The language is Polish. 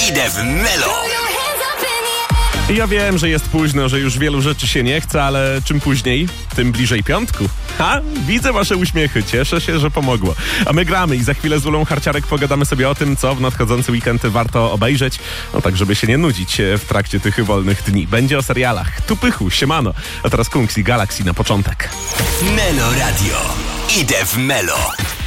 Idę w Melo. Ja wiem, że jest późno, że już wielu rzeczy się nie chce, ale czym później, tym bliżej piątku. Widzę wasze uśmiechy, cieszę się, że pomogło. A my gramy i za chwilę z Ulą Harciarek pogadamy sobie o tym, co w nadchodzący weekend warto obejrzeć, no tak, żeby się nie nudzić w trakcie tych wolnych dni. Będzie o serialach. Tu pychu, siemano. A teraz Kungs i Galaxy na początek. Melo Radio. Idę w Melo.